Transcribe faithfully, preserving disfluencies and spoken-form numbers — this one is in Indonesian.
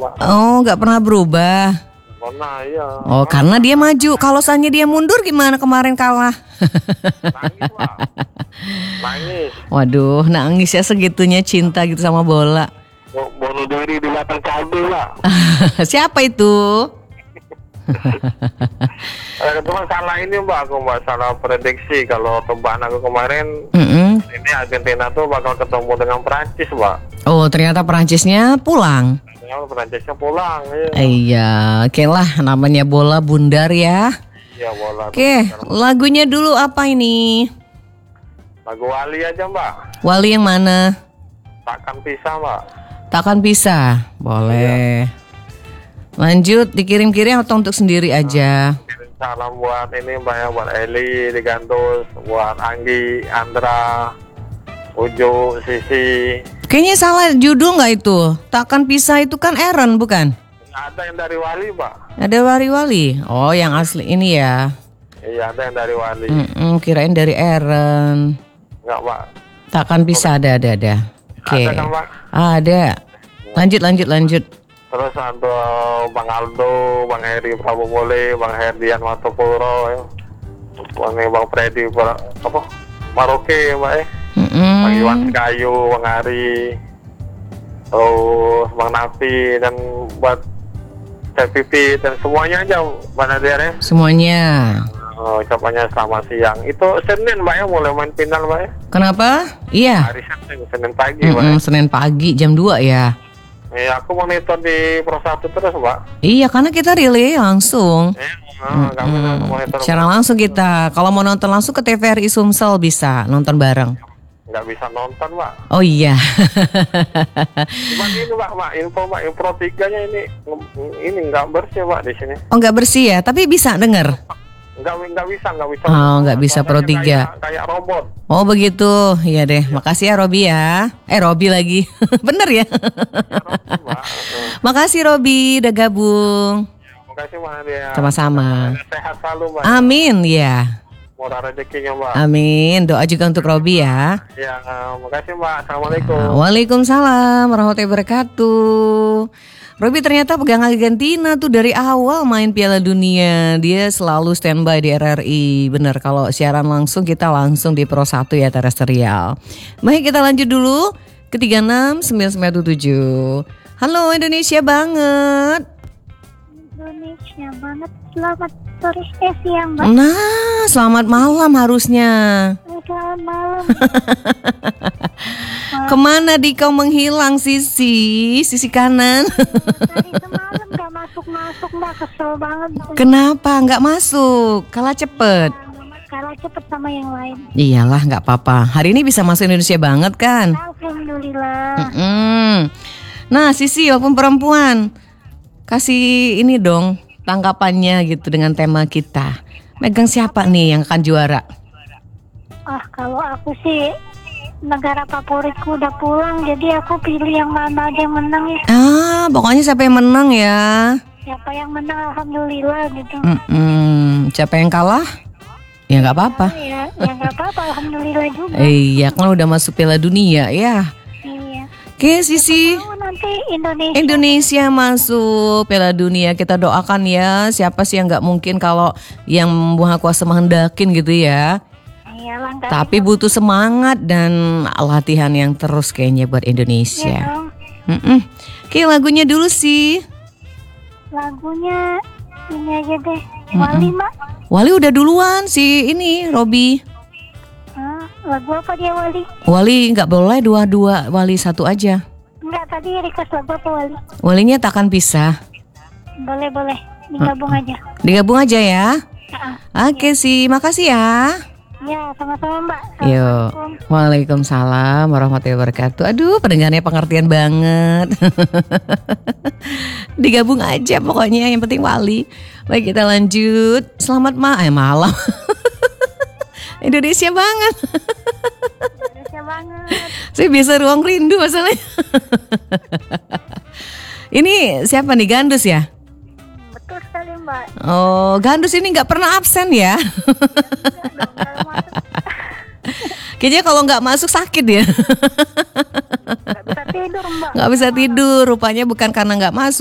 Mbak. Oh, nggak pernah berubah. Pernah, iya. Oh, karena dia maju. Kalau seandainya dia mundur gimana kemarin kalah? Nangis, Mbak. Nangis. Waduh, nangis ya segitunya cinta gitu sama bola. Bunuh diri di belakang cabai, Mbak. Siapa itu? Eh, cuma salah ini Mbak, aku Mbak salah prediksi kalau tebakan aku kemarin. Mm-mm. Ini Argentina tuh bakal ketemu dengan Prancis, Mbak. Oh, ternyata Perancisnya pulang. Ternyata Prancisnya pulang. Iya, Iya, oke lah, namanya bola bundar ya. iya bola. Oke, lagunya dulu apa ini? Lagu Wali aja Mbak. Wali yang mana? Takkan pisah Mbak. Takkan bisa, boleh. Lanjut, dikirim-kirim atau untuk sendiri aja? Kirim salam buat ini Mbak ya, buat Eli di Gandus, buat Anggi, Andra, Ujo, Sisi. Kayaknya salah judul nggak itu? Takkan pisah itu kan Aaron bukan? Ada yang dari Wali Mbak. Ada wali-wali. Oh, yang asli ini ya. Iya ada yang dari Wali. Mm-mm, kirain dari Aaron. Enggak Mbak. Takkan bisa, ada ada ada. Oke. Ada kan Mbak? Ada. Lanjut lanjut lanjut. Terus ada Bang Aldo, Bang Heri Prabu Mole, Bang Herdian Matopuro, ya. Bang Bang Freddy, Bang- apa? Maroke Mbak ya. Mm-mm. Bang Iwan Kayu, Bang Hari, terus Bang Nafi dan buat Teh Pipi dan semuanya aja Mbak Nadia ya. Semuanya. Oh, ucapannya selamat siang. Itu Senin Mbak ya mulai main final Mbak ya. Kenapa? Iya. Hari Senin, Senin pagi Mbak ya. Mm-mm, Senin pagi jam dua ya. Ya, aku monitor di Pro satu terus Mbak. Iya, karena kita relay langsung. Ya, nah, kami Mm, monitor secara langsung kita. Kalau mau nonton langsung ke T V R I Sumsel bisa nonton bareng. nggak bisa nonton Mbak. Oh iya. Cuma ini Mbak, Mbak, info Mbak, info tiganya ini ini nggak bersih Mbak di sini. Oh nggak bersih ya, tapi bisa denger. Nggak nggak bisa nggak bisa. Oh, nggak bisa Pro Suaranya tiga. Kayak, kayak robot. Oh begitu, iya deh. Makasih ya Robi ya. Eh Robi lagi, bener ya. Robot, Mbak. Eh, Makasih Robi udah gabung. Makasih Mbak Nadia. Sama-sama. Sehat selalu Mbak. Amin ya. Murah rezekinya Mbak. Amin. Doa juga untuk Robi ya. Ya, eh, makasih Mbak. Assalamualaikum. Waalaikumsalam warahmatullahi wabarakatuh. Robi ternyata pegang Argentina tuh dari awal main Piala Dunia. Dia selalu standby di R R I. Bener, kalau siaran langsung kita langsung di Pro satu ya terestrial. Baik, kita lanjut dulu ke tiga enam sembilan sembilan tujuh. Halo Indonesia banget. Indonesia banget. Selamat sore, eh siang Mbak. Nah, selamat malam harusnya. Selamat malam. Kemana di kau menghilang Sisi? Sisi kanan. Tadi semalam gak masuk-masuk Mbak, kesel banget. Kenapa nggak masuk? Kalah cepet. Kalah cepet sama yang lain. Iyalah nggak apa-apa. Hari ini bisa masuk Indonesia banget kan? Alhamdulillah. Mm-mm. Nah Sisi walaupun perempuan, kasih ini dong tanggapannya gitu dengan tema kita. Megang siapa nih yang akan juara? Ah kalau aku sih negara favoritku udah pulang, jadi aku pilih yang mana aja yang menang ya. Ah pokoknya siapa yang menang ya. Siapa yang menang alhamdulillah gitu. Mm-mm. Siapa yang kalah? Ya nggak apa-apa. Ya, ya nggak apa-apa, alhamdulillah juga. Iya kan udah masuk Piala Dunia ya. Iya. Oke Sisi. Oh, nanti Indonesia. Indonesia masuk Piala Dunia, kita doakan ya. Siapa sih yang nggak mungkin kalau yang Maha Kuasa menghendakin gitu ya. Iyalah, nggak Tapi bisa. butuh semangat dan latihan yang terus kayaknya buat Iya Indonesia. dong. Mm-mm. Oke lagunya dulu sih. Lagunya ini aja deh. Wali Mak. Wali udah duluan sih ini Robi. Ah, lagu apa dia Wali? Wali nggak boleh dua-dua, Wali satu aja. Enggak, tadi request lagu apa Wali? Walinya takkan pisah. Boleh boleh, digabung aja. Digabung aja ya. Ah, Oke sih, makasih ya. ya sama-sama Mbak. Yuk. Assalamualaikum. Waalaikumsalam warahmatullahi wabarakatuh. Aduh, pendengarnya pengertian banget. Digabung aja pokoknya, yang penting Wali. Baik, kita lanjut. Selamat ma eh, malam. Indonesia banget. Indonesia banget. Saya biasa ruang rindu masalahnya. Ini siapa nih, Gandus ya? Betul sekali Mbak. Oh, Gandus ini nggak pernah absen ya? Kalau masuk Kayaknya kalau nggak masuk sakit ya. nggak bisa tidur Mbak. Nggak bisa tidur, rupanya bukan karena nggak masuk.